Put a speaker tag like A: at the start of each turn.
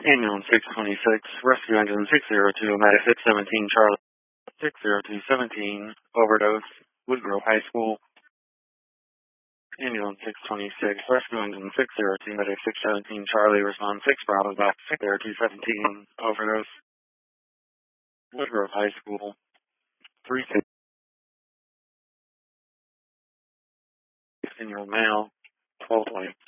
A: Ambulance 626, Rescue Engine 602, Medic 617, Charlie 60217, overdose, Woodgrove High School. Ambulance 626, Rescue Engine 602, Medic 617, Charlie, respond 6, Bravo, back 60217, overdose, Woodgrove High School, 3 16-year-old male, 1220.